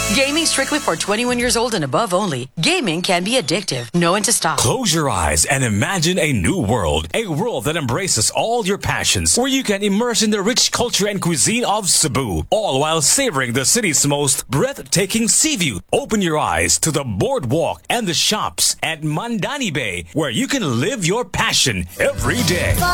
Gaming strictly for 21 years old and above only. Gaming can be addictive. Know when to stop. Close your eyes and imagine a new world. A world that embraces all your passions. Where you can immerse in the rich culture and cuisine of Cebu. All while savoring the city's most breathtaking sea view. Open your eyes to the boardwalk and the shops at Mandani Bay. Where you can live your passion every day.